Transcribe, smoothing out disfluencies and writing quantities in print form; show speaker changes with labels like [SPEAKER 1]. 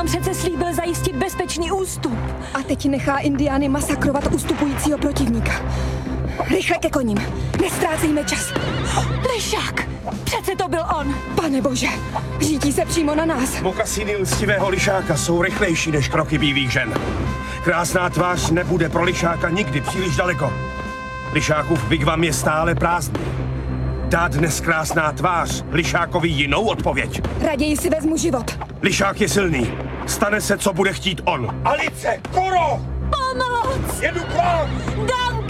[SPEAKER 1] nám přece slíbil zajistit bezpečný ústup.
[SPEAKER 2] A teď nechá indiány masakrovat ustupujícího protivníka. Rychle ke koním. Nestrácejme čas.
[SPEAKER 1] Lišák! Přece to byl on.
[SPEAKER 2] Pane bože, řítí se přímo na nás.
[SPEAKER 3] Mokasíny lstivého lišáka jsou rychlejší než kroky bílých žen. Krásná tvář nebude pro lišáka nikdy příliš daleko. Lišákův wigwam je stále prázdný. Dá dnes krásná tvář lišákovi jinou odpověď.
[SPEAKER 2] Raději si vezmu život.
[SPEAKER 3] Lišák je silný. Stane se, co bude chtít on. Alice, Koro!
[SPEAKER 1] Pomoc!
[SPEAKER 3] Jedu k vám!
[SPEAKER 1] Duncan!